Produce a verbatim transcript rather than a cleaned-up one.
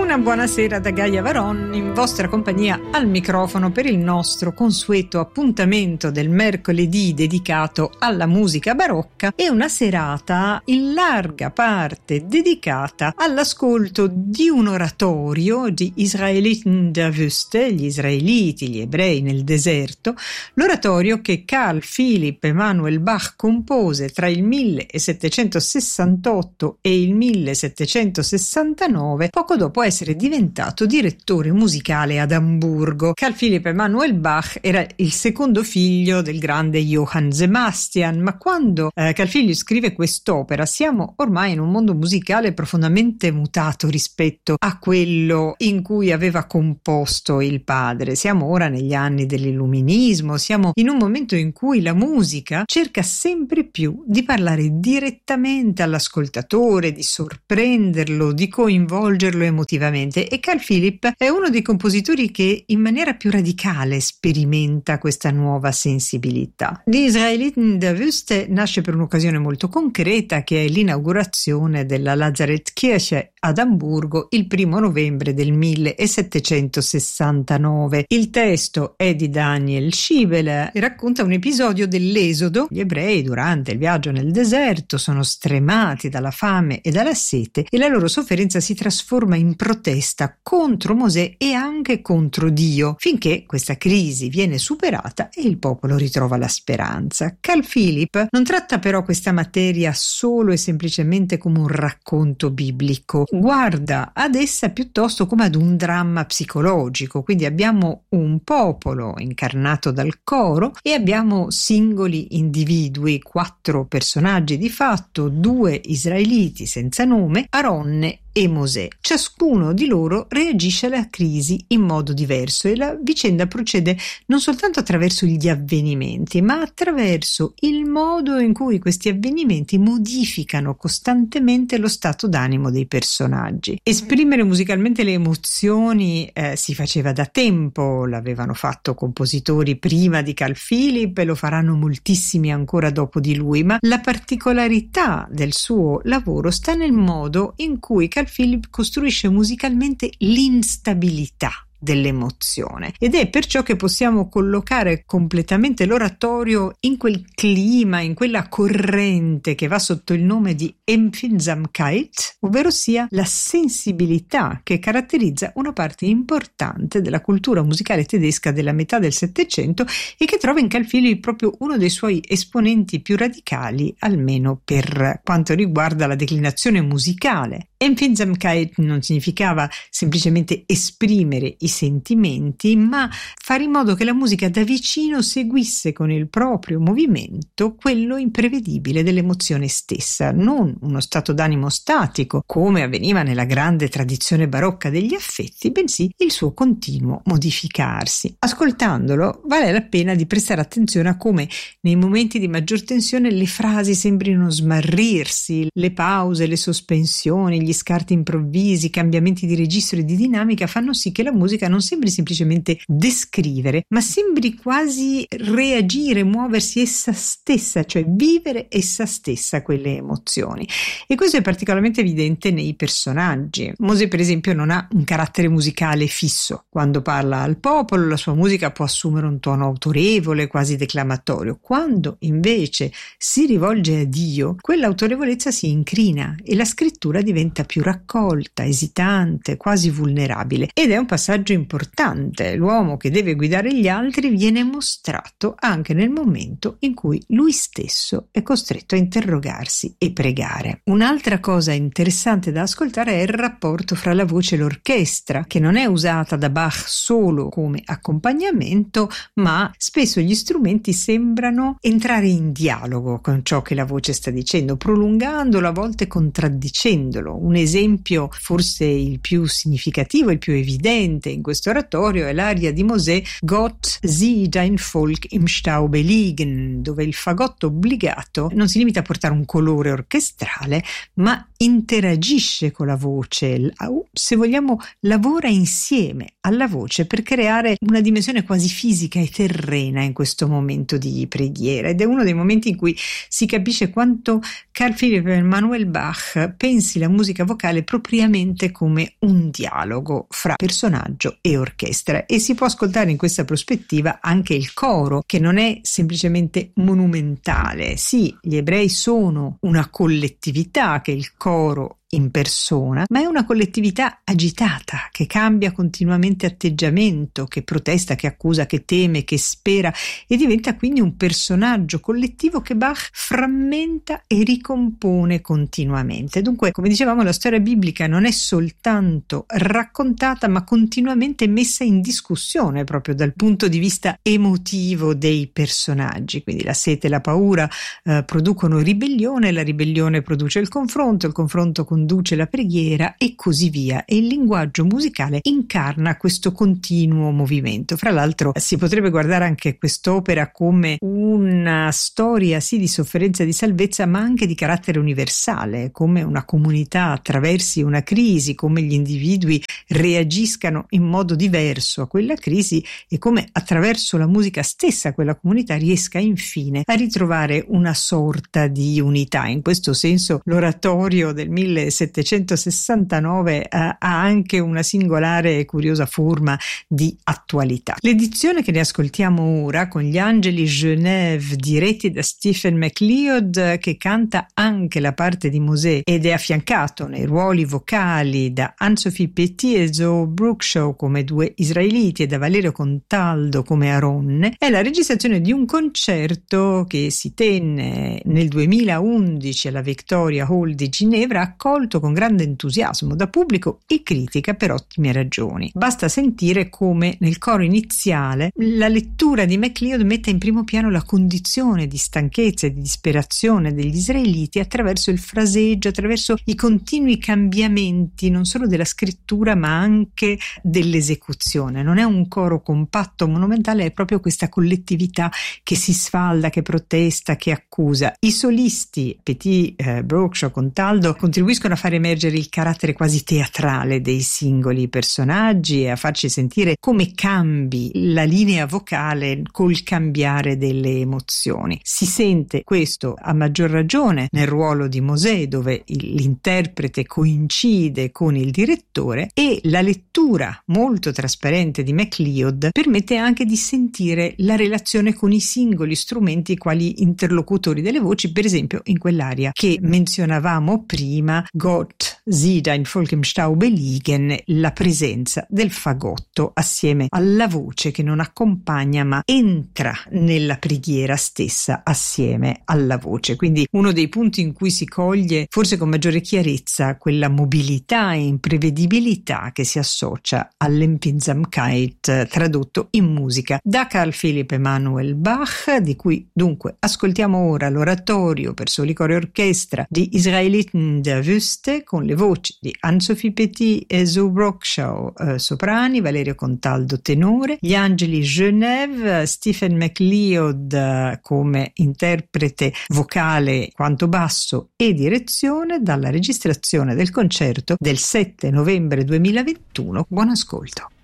Una buonasera da Gaia Varon, in vostra compagnia al microfono per il nostro consueto appuntamento del mercoledì dedicato alla musica barocca e una serata in larga parte dedicata all'ascolto di un oratorio di Israeliten der Wüste, gli israeliti, gli ebrei nel deserto, l'oratorio che Carl Philipp Emanuel Bach compose tra il millesettecentosessantotto e il millesettecentosessantanove, poco dopo essere diventato direttore musicale ad Amburgo. Carl Philipp Emanuel Bach era il secondo figlio del grande Johann Sebastian, ma quando eh, Carl Philipp scrive quest'opera siamo ormai in un mondo musicale profondamente mutato rispetto a quello in cui aveva composto il padre. Siamo ora negli anni dell'illuminismo, siamo in un momento in cui la musica cerca sempre più di parlare direttamente all'ascoltatore, di sorprenderlo, di coinvolgerlo emotivamente, e Carl Philipp è uno dei compositori che in maniera più radicale sperimenta questa nuova sensibilità. Die Israeliten der Wüste nasce per un'occasione molto concreta, che è l'inaugurazione della Lazarettkirche ad Amburgo il primo novembre del millesettecentosessantanove. Il testo è di Daniel Schiebel e racconta un episodio dell'esodo. Gli ebrei durante il viaggio nel deserto sono stremati dalla fame e dalla sete e la loro sofferenza si trasforma in protesta contro Mosè e anche contro Dio, finché questa crisi viene superata e il popolo ritrova la speranza. Carl Philipp non tratta però questa materia solo e semplicemente come un racconto biblico, guarda ad essa piuttosto come ad un dramma psicologico. Quindi abbiamo un popolo incarnato dal coro e abbiamo singoli individui, quattro personaggi di fatto, due israeliti senza nome, Aronne e Mosè. Ciascuno di loro reagisce alla crisi in modo diverso e la vicenda procede non soltanto attraverso gli avvenimenti, ma attraverso il modo in cui questi avvenimenti modificano costantemente lo stato d'animo dei personaggi. Esprimere musicalmente le emozioni eh, si faceva da tempo, l'avevano fatto compositori prima di Carl Philipp e lo faranno moltissimi ancora dopo di lui, ma la particolarità del suo lavoro sta nel modo in cui Carl Philipp costruisce musicalmente l'instabilità dell'emozione, ed è perciò che possiamo collocare completamente l'oratorio in quel clima, in quella corrente che va sotto il nome di Empfindsamkeit, ovvero sia la sensibilità che caratterizza una parte importante della cultura musicale tedesca della metà del Settecento e che trova in Carl Philipp proprio uno dei suoi esponenti più radicali, almeno per quanto riguarda la declinazione musicale. Empfindsamkeit non significava semplicemente esprimere i sentimenti, ma fare in modo che la musica da vicino seguisse con il proprio movimento quello imprevedibile dell'emozione stessa, non uno stato d'animo statico come avveniva nella grande tradizione barocca degli affetti, bensì il suo continuo modificarsi. Ascoltandolo vale la pena di prestare attenzione a come nei momenti di maggior tensione le frasi sembrino smarrirsi, le pause, le sospensioni, gli scarti improvvisi, i cambiamenti di registro e di dinamica fanno sì che la musica non sembri semplicemente descrivere, ma sembri quasi reagire, muoversi essa stessa, cioè vivere essa stessa quelle emozioni. E questo è particolarmente evidente nei personaggi. Mosè, per esempio, non ha un carattere musicale fisso. Quando parla al popolo, la sua musica può assumere un tono autorevole, quasi declamatorio. Quando invece si rivolge a Dio, quell'autorevolezza si incrina e la scrittura diventa più raccolta, esitante, quasi vulnerabile. Ed è un passaggio importante. L'uomo che deve guidare gli altri viene mostrato anche nel momento in cui lui stesso è costretto a interrogarsi e pregare. Un'altra cosa interessante da ascoltare è il rapporto fra la voce e l'orchestra, che non è usata da Bach solo come accompagnamento, ma spesso gli strumenti sembrano entrare in dialogo con ciò che la voce sta dicendo, prolungandolo, a volte contraddicendolo. Un esempio, forse il più significativo, il più evidente in questo oratorio è l'aria di Mosè Gott sieh dein Volk im Staube liegen, dove il fagotto obbligato non si limita a portare un colore orchestrale, ma interagisce con la voce, se vogliamo lavora insieme alla voce per creare una dimensione quasi fisica e terrena in questo momento di preghiera, ed è uno dei momenti in cui si capisce quanto Carl Philipp Emanuel Bach pensi la musica vocale propriamente come un dialogo fra personaggio e orchestra, e si può ascoltare in questa prospettiva anche il coro, che non è semplicemente monumentale. Sì, gli ebrei sono una collettività, che il coro in persona, ma è una collettività agitata che cambia continuamente atteggiamento, che protesta, che accusa, che teme, che spera, e diventa quindi un personaggio collettivo che Bach frammenta e ricompone continuamente. Dunque, come dicevamo, la storia biblica non è soltanto raccontata, ma continuamente messa in discussione proprio dal punto di vista emotivo dei personaggi. Quindi la sete e la paura eh, producono ribellione, la ribellione produce il confronto, il confronto con conduce la preghiera e così via, e il linguaggio musicale incarna questo continuo movimento. Fra l'altro si potrebbe guardare anche quest'opera come una storia sì di sofferenza e di salvezza, ma anche di carattere universale, come una comunità attraversi una crisi, come gli individui reagiscano in modo diverso a quella crisi e come attraverso la musica stessa quella comunità riesca infine a ritrovare una sorta di unità. In questo senso l'oratorio del millesettecentosessantanove ha anche una singolare e curiosa forma di attualità. L'edizione che ne ascoltiamo ora, con gli Angeli Genève diretti da Stephen MacLeod, che canta anche la parte di Mosè ed è affiancato nei ruoli vocali da Anne-Sophie Petit e Zoe Brookshaw come due israeliti e da Valerio Contaldo come Aronne, è la registrazione di un concerto che si tenne nel duemilaundici alla Victoria Hall di Ginevra, accolto con grande entusiasmo da pubblico e critica per ottime ragioni. Basta sentire come nel coro iniziale la lettura di MacLeod metta in primo piano la condizione di stanchezza e di disperazione degli israeliti attraverso il fraseggio, attraverso i continui cambiamenti non solo della scrittura ma anche dell'esecuzione. Non è un coro compatto monumentale, è proprio questa collettività che si sfalda, che protesta, che accusa. I solisti Petit, eh, Brookshaw, Contaldo contribuiscono a far emergere il carattere quasi teatrale dei singoli personaggi e a farci sentire come cambi la linea vocale col cambiare delle emozioni. Si sente questo a maggior ragione nel ruolo di Mosè, dove l'interprete coincide con il direttore, e la lettura molto trasparente di MacLeod permette anche di sentire la relazione con i singoli strumenti quali interlocutori delle voci, per esempio in quell'aria che menzionavamo prima, Gott sieh dein Volk im Staube liegen, la presenza del fagotto assieme alla voce che non accompagna ma entra nella preghiera stessa assieme alla voce. Quindi uno dei punti in cui si coglie forse con maggiore chiarezza quella mobilità e imprevedibilità che si associa all'Empfindsamkeit, tradotto in musica da Carl Philipp Emanuel Bach, di cui dunque ascoltiamo ora l'oratorio per soli cori e orchestra di Israeliten der Wüste, con le voci di Anne-Sophie Petit e Zoe Brookshaw eh, soprani, Valerio Contaldo tenore, gli Angeli Genève, Stephen MacLeod eh, come interprete vocale quanto basso e direzione, dalla registrazione del concerto del sette novembre duemilaventuno. Buon ascolto.